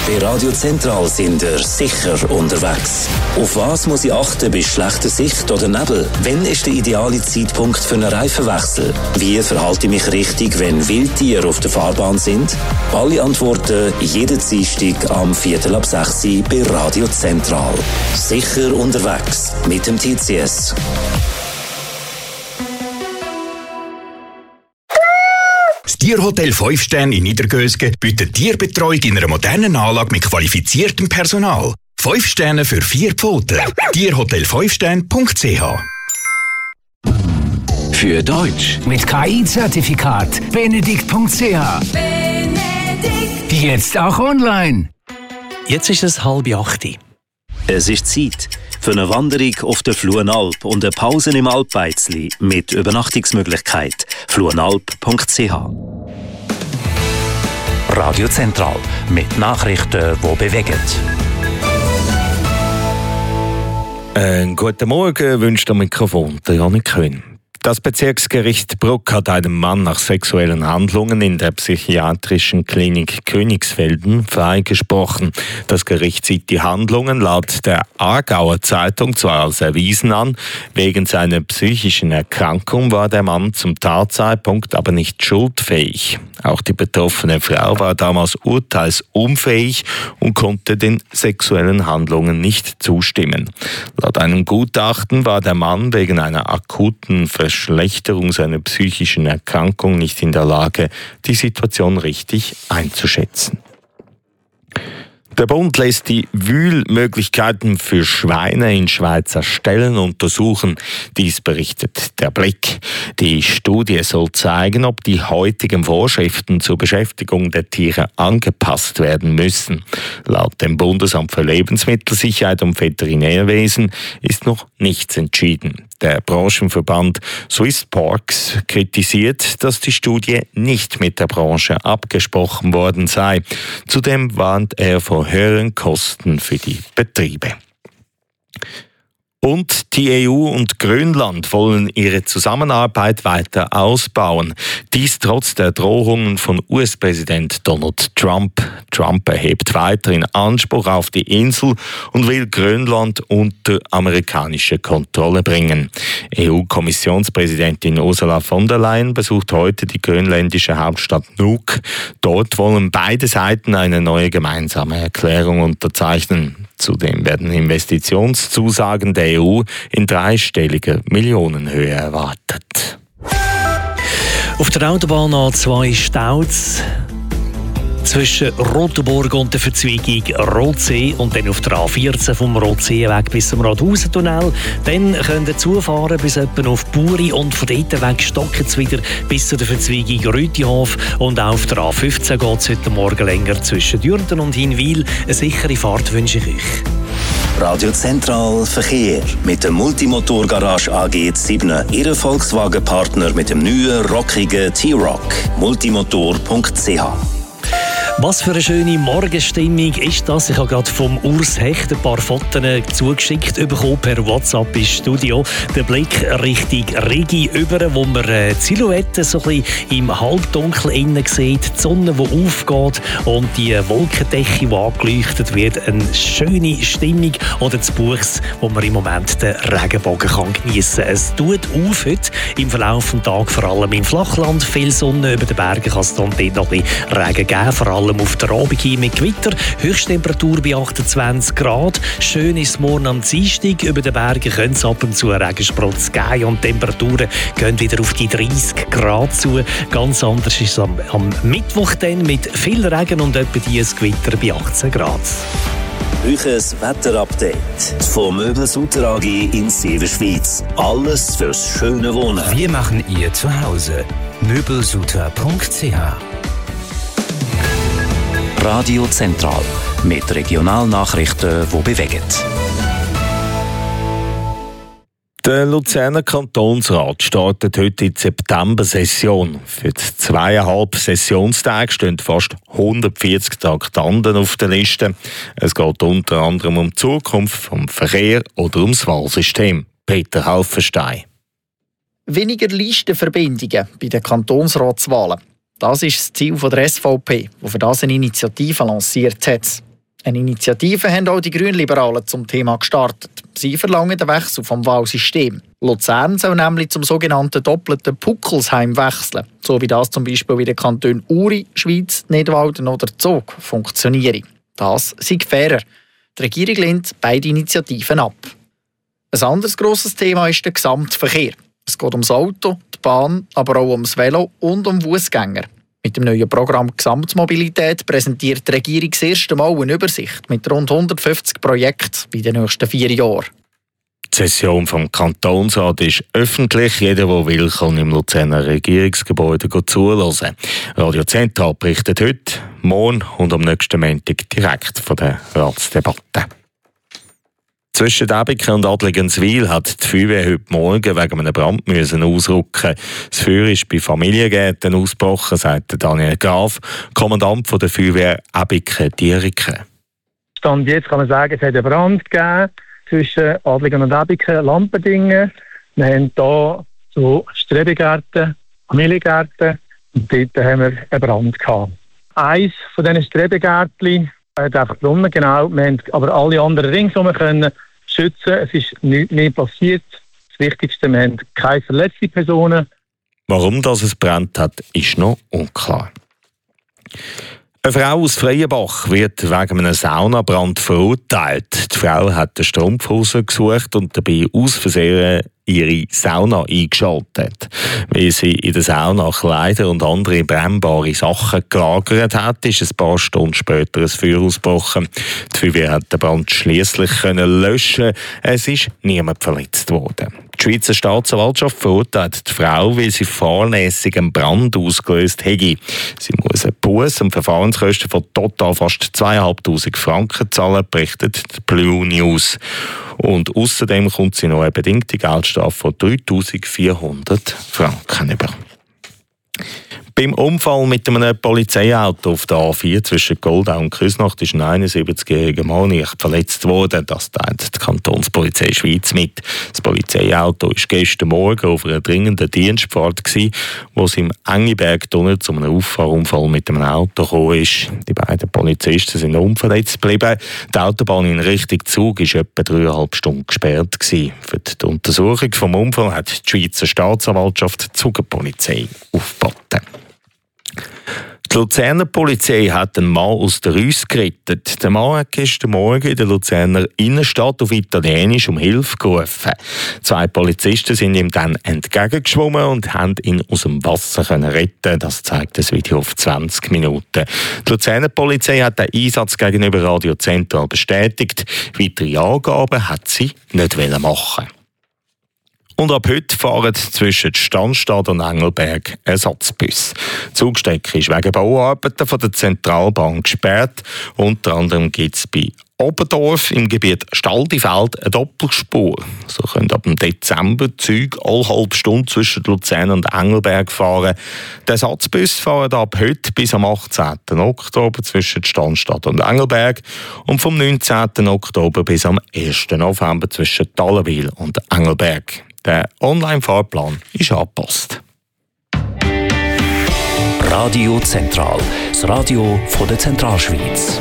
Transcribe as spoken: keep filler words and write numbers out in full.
Bei Radio Zentral sind ihr sicher unterwegs. Auf was muss ich achten bei schlechter Sicht oder Nebel? Wann ist der ideale Zeitpunkt für einen Reifenwechsel? Wie verhalte ich mich richtig, wenn Wildtiere auf der Fahrbahn sind? Alle Antworten jeden Dienstag am Viertel ab sechs bei Radio Zentral. Sicher unterwegs mit dem T C S. Das Tierhotel fünf Sterne in Niedergösgen bietet Tierbetreuung in einer modernen Anlage mit qualifiziertem Personal. fünf Sterne für vier Pfoten. tierhotel fünf sterne punkt c h. Für Deutsch. Mit K I-Zertifikat. benedikt punkt c h. Benedikt. Jetzt auch online. Jetzt ist es halb acht. Es ist Zeit für eine Wanderung auf der Fluenalp und eine Pause im Alpbeizli mit Übernachtungsmöglichkeit. fluenalp punkt c h. Radio Zentral mit Nachrichten, die bewegen. Einen guten Morgen wünscht am Mikrofon der Janik Köhn. Das Bezirksgericht Bruck hat einen Mann nach sexuellen Handlungen in der psychiatrischen Klinik Königsfelden freigesprochen. Das Gericht sieht die Handlungen laut der Aargauer Zeitung zwar als erwiesen an, wegen seiner psychischen Erkrankung war der Mann zum Tatzeitpunkt aber nicht schuldfähig. Auch die betroffene Frau war damals urteilsunfähig und konnte den sexuellen Handlungen nicht zustimmen. Laut einem Gutachten war der Mann wegen einer akuten Verschlechterung seiner psychischen Erkrankung nicht in der Lage, die Situation richtig einzuschätzen. Der Bund lässt die Wühlmöglichkeiten für Schweine in Schweizer Ställen untersuchen. Dies berichtet der Blick. Die Studie soll zeigen, ob die heutigen Vorschriften zur Beschäftigung der Tiere angepasst werden müssen. Laut dem Bundesamt für Lebensmittelsicherheit und Veterinärwesen ist noch nichts entschieden. Der Branchenverband Swiss Porks kritisiert, dass die Studie nicht mit der Branche abgesprochen worden sei. Zudem warnt er vor höheren Kosten für die Betriebe. Und die E U und Grönland wollen ihre Zusammenarbeit weiter ausbauen. Dies trotz der Drohungen von U S-Präsident Donald Trump. Trump erhebt weiterhin Anspruch auf die Insel und will Grönland unter amerikanische Kontrolle bringen. E U-Kommissionspräsidentin Ursula von der Leyen besucht heute die grönländische Hauptstadt Nuuk. Dort wollen beide Seiten eine neue gemeinsame Erklärung unterzeichnen. Zudem werden Investitionszusagen der E U in dreistelliger Millionenhöhe erwartet. Auf der Autobahn A zwei Staus zwischen Rotenburg und der Verzweigung Rotsee und dann auf der A vierzehn vom Rotseeweg bis zum Rathausentunnel. Dann könnt ihr zufahren bis etwa auf Buri und von dort weg stocken es wieder bis zu der Verzweigung Rütihof. Und auch auf der A fünfzehn geht es heute Morgen länger zwischen Dürnten und Hinwil. Eine sichere Fahrt wünsche ich euch. Radio Zentral Verkehr mit der Multimotor-Garage A G sieben. Ihr Volkswagen-Partner mit dem neuen, rockigen T-Rock. multimotor punkt c h. Was für eine schöne Morgenstimmung ist das? Ich habe gerade vom Urs Hecht ein paar Fotos zugeschickt bekommen per WhatsApp ins Studio. Der Blick Richtung Rigi über, wo man die Silhouette so ein bisschen im Halbdunkel innen sieht, die Sonne, die aufgeht und die Wolkendecke, die angeleuchtet wird. Eine schöne Stimmung. Oder das Buchs, wo man im Moment den Regenbogen kann geniessen kann. Es tut auf heute im Verlauf des Tages, vor allem im Flachland. Viel Sonne, über den Bergen kann es dann dort noch ein bisschen Regen geben, vor allem auf der Abend hin mit Gewitter. Höchsttemperatur bei achtundzwanzig Grad. Schön ist es morgen am Dienstag. Über den Bergen können es ab und zu Regensprotz geben und die Temperaturen gehen wieder auf die dreißig Grad zu. Ganz anders ist es am, am Mittwoch dann mit viel Regen und etwa dieses Gewitter bei achtzehn Grad. Euches Wetterupdate vom Möbelsutter A G in Severschweiz. Alles fürs schöne Wohnen. Wir machen ihr zu Hause. möbelsutter punkt c h. Radio Zentral mit Regionalnachrichten, die bewegen. Der Luzerner Kantonsrat startet heute in die September-Session. Für die zweieinhalb Sessionstage stehen fast hundertvierzig Traktanten auf der Liste. Es geht unter anderem um die Zukunft vom Verkehr oder ums Wahlsystem. Peter Halfenstein. Weniger Listenverbindungen bei den Kantonsratswahlen. Das ist das Ziel der S V P, die für das eine Initiative lanciert hat. Eine Initiative haben auch die Grünliberalen zum Thema gestartet. Sie verlangen den Wechsel vom Wahlsystem. Luzern soll nämlich zum sogenannten doppelten Puckelsheim wechseln, so wie das zum Beispiel in den Kantonen Uri, Schwyz, Nidwalden oder Zug funktioniere. Das sei fairer. Die Regierung lehnt beide Initiativen ab. Ein anderes grosses Thema ist der Gesamtverkehr. Es geht ums Auto, die Bahn, aber auch ums Velo und um Fußgänger. Mit dem neuen Programm Gesamtmobilität präsentiert die Regierung das erste Mal eine Übersicht mit rund hundertfünfzig Projekten in den nächsten vier Jahren. Die Session vom Kantonsrat ist öffentlich. Jeder, der will, kann im Luzerner Regierungsgebäude zuhören. Radio Zentral berichtet heute, morgen und am nächsten Montag direkt von der Ratsdebatte. Zwischen Abiken und Adligenswil hat die Feuerwehr heute Morgen wegen einem Brand müssen ausrücken. Das Feuer ist bei Familiengärten ausgebrochen, sagt Daniel Graf, Kommandant der Feuerwehr Abiken-Dieriken. Stand jetzt kann man sagen, es hat einen Brand gegeben zwischen Adligen und Abiken, Lampendingen. Wir haben hier so Strebegärten, Familiengärten und dort haben wir einen Brand gehabt. Eins von diesen Strebegärtchen hat einfach gebrannt, genau. Wir haben aber alle anderen ringsum können schützen. Es ist nichts mehr passiert. Das Wichtigste, wir haben keine verletzten Personen. Warum das es brennt hat, ist noch unklar. Eine Frau aus Freienbach wird wegen einem Saunabrand verurteilt. Die Frau hat den Strumpfhose gesucht und dabei aus Versehen ihre Sauna eingeschaltet. Weil sie in der Sauna Kleider und andere brennbare Sachen gelagert hat, ist ein paar Stunden später ein Feuer ausgebrochen. Die Feuerwehr hat den Brand schliesslich löschen. Es ist niemand verletzt worden. Die Schweizer Staatsanwaltschaft verurteilt die Frau, weil sie fahrlässig einen Brand ausgelöst hätte. Sie muss einen Buß und Verfahrenskosten von total fast zweitausendfünfhundert Franken zahlen, berichtet die Blue News. Und außerdem kommt sie noch eine bedingte Geldstrafe von dreitausendvierhundert Franken über. Beim Unfall mit einem Polizeiauto auf der A vier zwischen Goldau und Küsnacht ist ein einundsiebzigjähriger Mann nicht verletzt worden. Das teilt die Kantonspolizei Schweiz mit. Das Polizeiauto war gestern Morgen auf einer dringenden Dienstfahrt, wo es im Engiberg-Tunnel zu einem Auffahrunfall mit einem Auto gekommen ist. Die beiden Polizisten sind unverletzt geblieben. Die Autobahn in Richtung Zug war etwa dreieinhalb Stunden gesperrt. Für die Untersuchung des Unfalls hat die Schweizer Staatsanwaltschaft die Zugenpolizei aufgeboten. Die Luzerner Polizei hat einen Mann aus der Rüsse gerettet. Der Mann hat gestern Morgen in der Luzerner Innenstadt auf Italienisch um Hilfe gerufen. Zwei Polizisten sind ihm dann entgegengeschwommen und haben ihn aus dem Wasser retten. Das zeigt das Video auf zwanzig Minuten. Die Luzerner Polizei hat den Einsatz gegenüber Radio Zentral bestätigt. Weitere Angaben hat sie nicht machen. Und ab heute fahren zwischen Stanstadt und Engelberg Ersatzbus. Die Zugstrecke ist wegen Bauarbeiten von der Zentralbahn gesperrt. Unter anderem gibt es bei Oberdorf im Gebiet Staldifeld eine Doppelspur. So können ab dem Dezember Züge alle halbe Stunde zwischen Luzern und Engelberg fahren. Der Ersatzbus fahren ab heute bis am achtzehnten Oktober zwischen Stanstadt und Engelberg und vom neunzehnten Oktober bis am ersten November zwischen Tallenwil und Engelberg. Der Online-Fahrplan ist angepasst. Radio Zentral, das Radio von der Zentralschweiz.